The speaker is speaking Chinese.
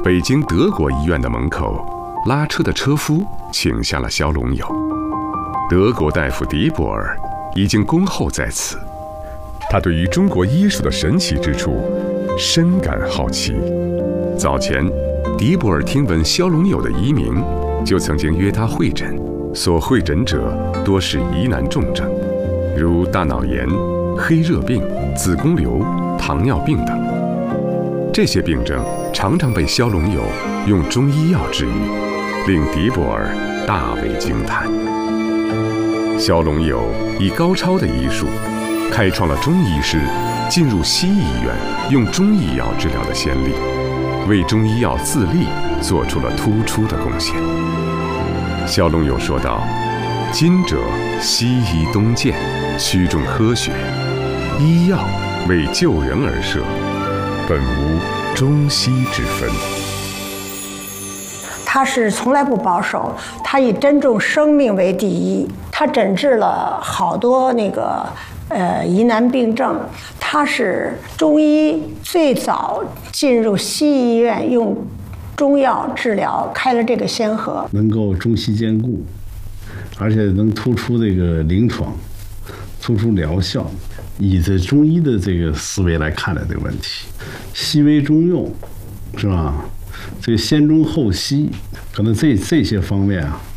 北京德国医院的门口，拉车的车夫请下了肖龙友。德国大夫迪博尔已经恭候在此，他对于中国医术的神奇之处深感好奇。早前，迪博尔听闻肖龙友的医名，就曾经约他会诊。所会诊者多是疑难重症，如大脑炎、黑热病、子宫瘤、糖尿病等。这些病症常常被肖龙友用中医药治愈，令迪博尔大为惊叹。肖龙友以高超的医术，开创了中医师进入西医医院用中医药治疗的先例，为中医药自立做出了突出的贡献。肖龙友说道：“今者西医东渐，趋重科学，医药为救人而设，本无中西之分。” 他是从来不保守，他以珍重生命为第一。他诊治了好多疑难病症。他是中医最早进入西医院用中药治疗，开了这个先河， 能够中西兼顾，而且能突出这个临床，突出疗效。以这中医的这个思维来看待这个问题，西为中用，是吧？这个先中后西，可能这些方面啊，